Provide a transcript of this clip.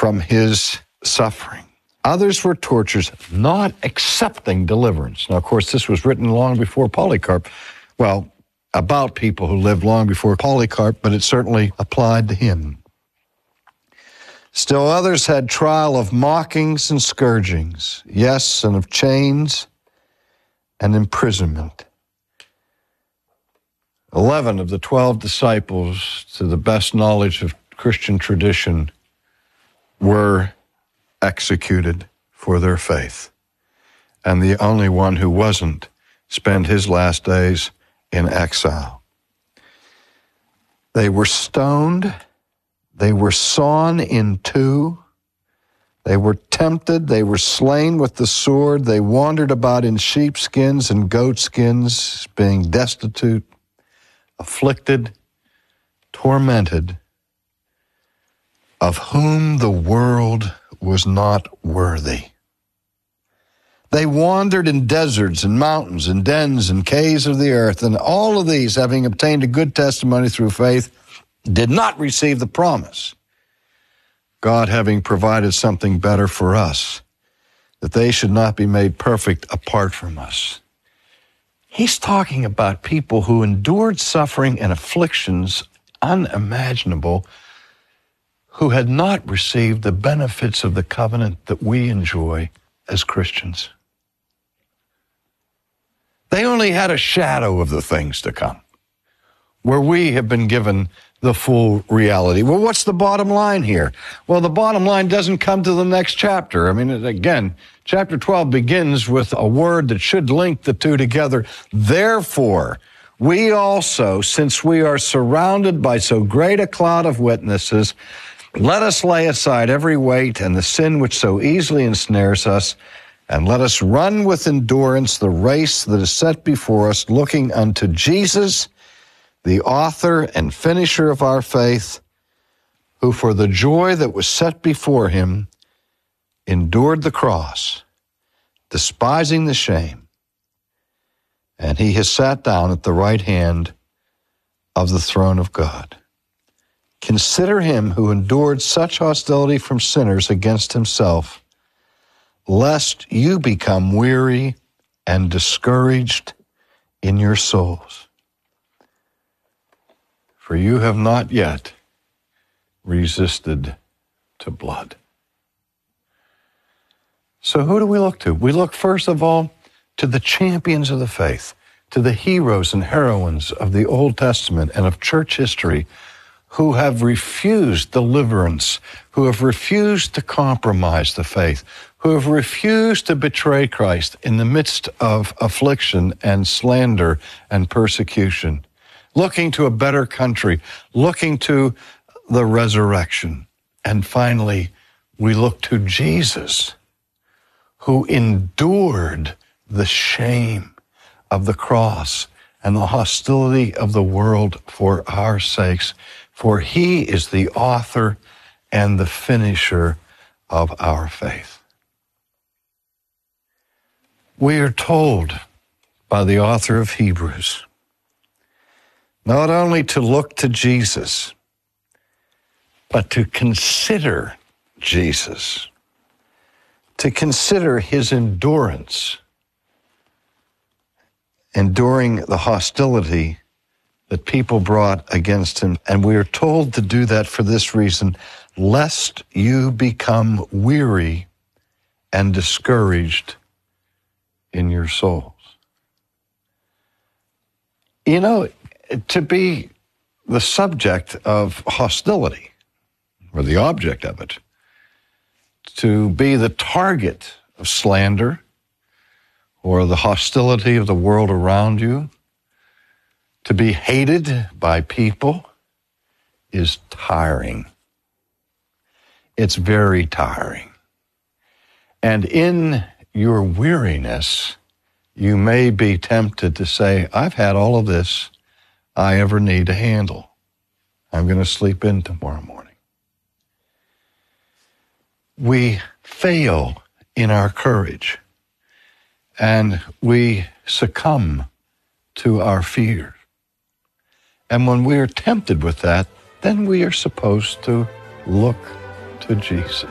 from his suffering. Others were tortured, not accepting deliverance. Now, of course, this was written long before Polycarp. Well, about people who lived long before Polycarp, but it certainly applied to him. Still others had trial of mockings and scourgings, yes, and of chains and imprisonment. 11 of the 12 disciples, to the best knowledge of Christian tradition, were executed for their faith. And the only one who wasn't spent his last days in exile. They were stoned. They were sawn in two. They were tempted. They were slain with the sword. They wandered about in sheepskins and goatskins, being destitute, afflicted, tormented, of whom the world was not worthy. They wandered in deserts and mountains and dens and caves of the earth, and all of these, having obtained a good testimony through faith, did not receive the promise, God having provided something better for us, that they should not be made perfect apart from us. He's talking about people who endured suffering and afflictions unimaginable, who had not received the benefits of the covenant that we enjoy as Christians. They only had a shadow of the things to come, where we have been given the full reality. Well, what's the bottom line here? Well, the bottom line doesn't come to the next chapter. I mean, again, chapter 12 begins with a word that should link the two together. Therefore, we also, since we are surrounded by so great a cloud of witnesses, let us lay aside every weight and the sin which so easily ensnares us, and let us run with endurance the race that is set before us, looking unto Jesus, the author and finisher of our faith, who for the joy that was set before him endured the cross, despising the shame, and he has sat down at the right hand of the throne of God. Consider him who endured such hostility from sinners against himself, lest you become weary and discouraged in your souls. For you have not yet resisted to blood. So who do we look to? We look first of all to the champions of the faith, to the heroes and heroines of the Old Testament and of church history, who have refused deliverance, who have refused to compromise the faith, who have refused to betray Christ in the midst of affliction and slander and persecution, looking to a better country, looking to the resurrection. And finally, we look to Jesus, who endured the shame of the cross and the hostility of the world for our sakes, for he is the author and the finisher of our faith. We are told by the author of Hebrews not only to look to Jesus, but to consider Jesus, to consider his endurance, enduring the hostility that people brought against him. And we are told to do that for this reason, lest you become weary and discouraged in your souls. You know, to be the subject of hostility, or the object of it, to be the target of slander or the hostility of the world around you, to be hated by people is tiring. It's very tiring. And in your weariness, you may be tempted to say, I've had all of this I ever need to handle. I'm going to sleep in tomorrow morning. We fail in our courage, and we succumb to our fear. And when we are tempted with that, then we are supposed to look to Jesus.